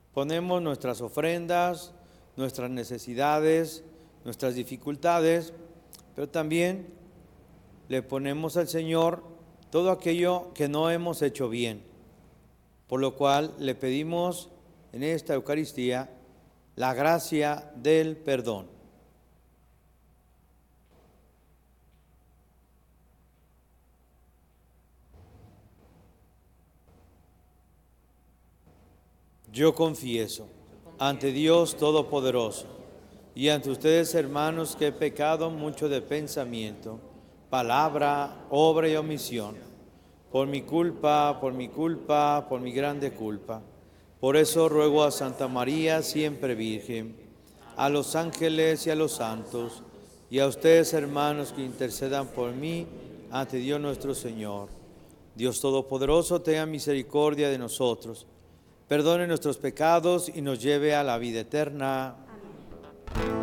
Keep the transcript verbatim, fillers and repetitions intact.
Ponemos nuestras ofrendas, nuestras necesidades, nuestras dificultades, pero también le ponemos al Señor todo aquello que no hemos hecho bien, por lo cual le pedimos en esta Eucaristía la gracia del perdón. Yo confieso ante Dios Todopoderoso y ante ustedes, hermanos, que he pecado mucho de pensamiento, palabra, obra y omisión, por mi culpa, por mi culpa, por mi grande culpa. Por eso ruego a Santa María, siempre Virgen, a los ángeles y a los santos, y a ustedes, hermanos, que intercedan por mí ante Dios nuestro Señor. Dios Todopoderoso, tenga misericordia de nosotros, perdone nuestros pecados y nos lleve a la vida eterna.